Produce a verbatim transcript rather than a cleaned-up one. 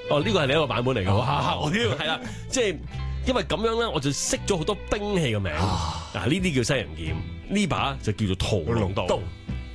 哦，呢個係另一個版本嚟嘅，哇！我啲係啦，即係因為咁樣咧，我就識咗好多兵器嘅名。嗱，呢啲叫西洋劍，呢把就叫做屠龍刀。